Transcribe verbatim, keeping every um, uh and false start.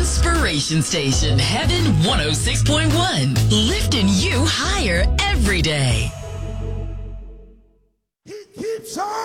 Inspiration Station, Heaven one oh six point one. Lifting you higher every day. He keeps on.